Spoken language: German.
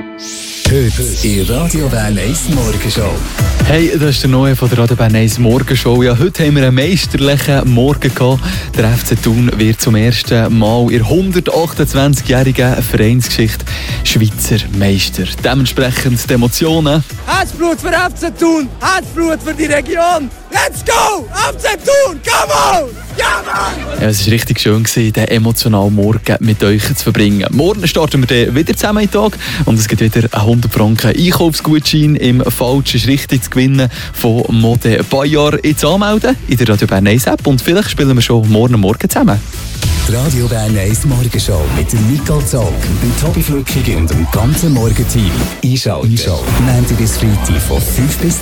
Heute in Radio Bern 1 Morgenshow. Hey, das ist der Neue von der Radio Bern 1 Morgenshow. Ja, heute haben wir einen meisterlichen Morgen gehabt. Der FC Thun wird zum ersten Mal in 128-jährigen Vereinsgeschichte Schweizer Meister. Dementsprechend die Emotionen. Herzblut für FC Thun, Herzblut für die Region. Let's go! FC Thun, come on! Ja, Mann! Ja, es war richtig schön, den emotionalen Morgen mit euch zu verbringen. Morgen starten wir dann wieder zusammen in den Tag und es gibt wieder 100 Franken Einkaufsgutschein im Falsch ist richtig zu gewinnen von Mode Bayer. Jetzt anmelden in der Radio Bern 1 App und vielleicht spielen wir schon morgen zusammen. Die Radio Bern 1 Morgenshow mit dem Nicole Zog, dem Tobi Flückig und dem ganzen Morgenteam. Einschalten. Montag bis Freitag von 5 bis